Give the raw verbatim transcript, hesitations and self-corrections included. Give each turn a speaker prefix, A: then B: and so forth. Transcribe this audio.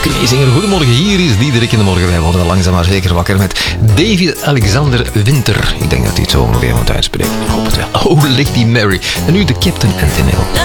A: ook meezingen. Goedemorgen, hier is Diederik in de morgen. Wij worden langzaam maar zeker wakker met David Alexander Winter. Ik denk dat hij het zo ongeveer moet uitspreken. Ik hoop het wel. Oh, Lady Mary. En nu de Captain Antonello.